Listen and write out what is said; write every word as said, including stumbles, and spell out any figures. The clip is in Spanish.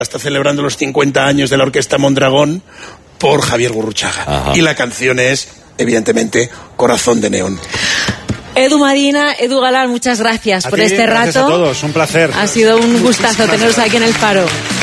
está celebrando los cincuenta años de la Orquesta Mondragón por Javier Gurruchaga. Ajá. Y la canción es, evidentemente, Corazón de Neón. Edu Marina, Edu Galán, muchas gracias a por ti, este gracias rato. A todos, un placer. Ha sido un gustazo teneros aquí en El Faro.